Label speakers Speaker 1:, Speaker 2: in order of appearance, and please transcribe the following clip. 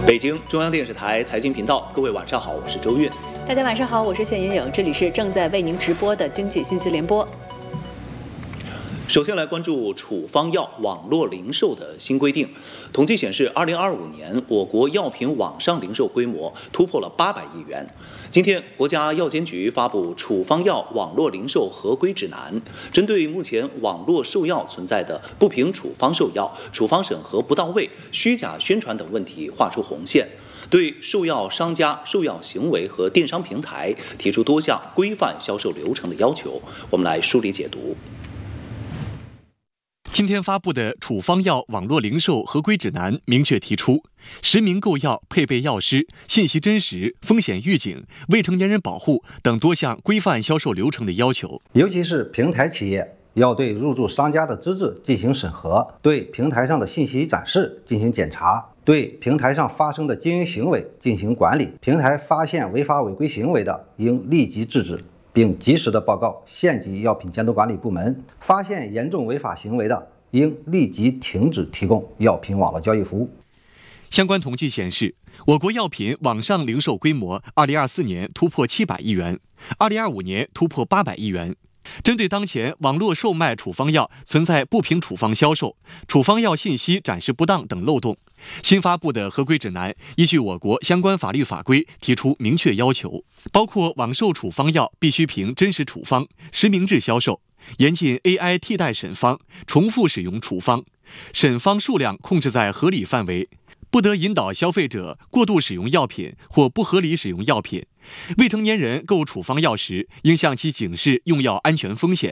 Speaker 1: 北京中央电视台财经频道，各位晚上好，我是周韵。
Speaker 2: 大家晚上好，我是谢莹莹，这里是正在为您直播的经济信息联播。
Speaker 1: 首先来关注处方药网络零售的新规定。统计显示，2025年我国药品网上零售规模突破了800亿元。今天，国家药监局发布处方药网络零售合规指南，针对目前网络售药存在的不凭处方售药、处方审核不到位、虚假宣传等问题画出红线，对售药商家、售药行为和电商平台提出多项规范销售流程的要求。我们来梳理解读。
Speaker 3: 今天发布的处方药网络零售合规指南明确提出，实名购药、配备药师、信息真实、风险预警、未成年人保护等多项规范销售流程的要求。
Speaker 4: 尤其是平台企业要对入驻商家的资质进行审核，对平台上的信息展示进行检查，对平台上发生的经营行为进行管理。平台发现违法违规行为的，应立即制止，并及时的报告县级药品监督管理部门。发现严重违法行为的，应立即停止提供药品网络交易服务。
Speaker 3: 相关统计显示，我国药品网上零售规模2024年突破700亿元，2025年突破800亿元。针对当前网络售卖处方药存在不凭处方销售、处方药信息展示不当等漏洞，新发布的合规指南依据我国相关法律法规提出明确要求，包括网售处方药必须凭真实处方、实名制销售，严禁 AI 替代审方、重复使用处方，审方数量控制在合理范围，不得引导消费者过度使用药品或不合理使用药品。未成年人购处方药时，应向其警示用药安全风险，